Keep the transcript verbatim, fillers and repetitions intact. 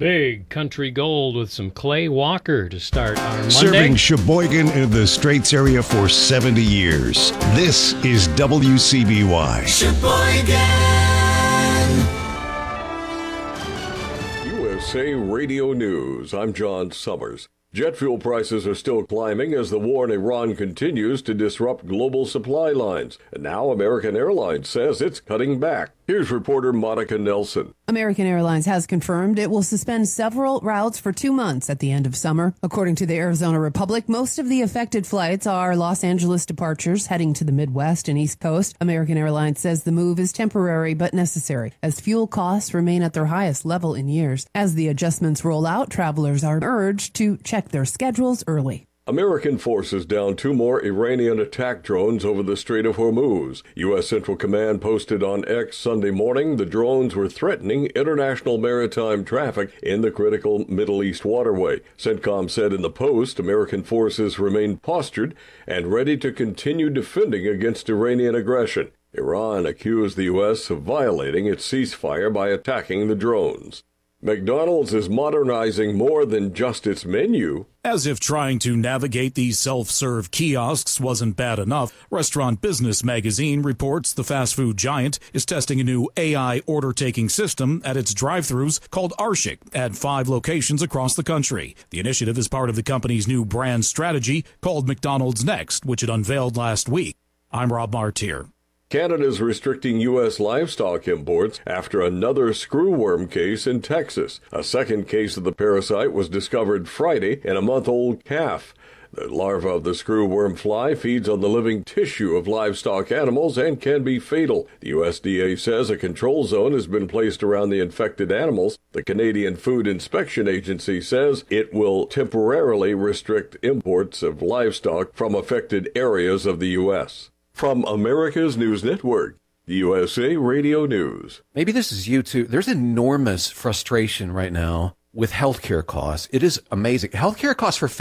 Big Country Gold with some Clay Walker to start our Monday. Serving Sheboygan and the Straits area for seventy years. This is W C B Y. Sheboygan. U S A Radio News. I'm John Summers. Jet fuel prices are still climbing as the war in Iran continues to disrupt global supply lines. And now American Airlines says it's cutting back. Here's reporter Monica Nelson. American Airlines has confirmed it will suspend several routes for two months at the end of summer. According to the Arizona Republic, most of the affected flights are Los Angeles departures heading to the Midwest and East Coast. American Airlines says the move is temporary but necessary as fuel costs remain at their highest level in years. As the adjustments roll out, travelers are urged to check their schedules early. American forces downed two more Iranian attack drones over the Strait of Hormuz. U S. Central Command posted on X Sunday morning the drones were threatening international maritime traffic in the critical Middle East waterway. CENTCOM said in the post American forces remain postured and ready to continue defending against Iranian aggression. Iran accused the U S of violating its ceasefire by attacking the drones. McDonald's is modernizing more than just its menu. As if trying to navigate these self-serve kiosks wasn't bad enough, Restaurant Business Magazine reports the fast food giant is testing a new A I order-taking system at its drive-thrus called Arshik at five locations across the country. The initiative is part of the company's new brand strategy called McDonald's Next, which it unveiled last week. I'm Rob Martier. Canada is restricting U S livestock imports after another screwworm case in Texas. A second case of the parasite was discovered Friday in a month-old calf. The larva of the screwworm fly feeds on the living tissue of livestock animals and can be fatal. The U S D A says a control zone has been placed around the infected animals. The Canadian Food Inspection Agency says it will temporarily restrict imports of livestock from affected areas of the U S From America's News Network, the U S A Radio News. Maybe this is you too. There's enormous frustration right now with healthcare costs. It is amazing. Healthcare costs for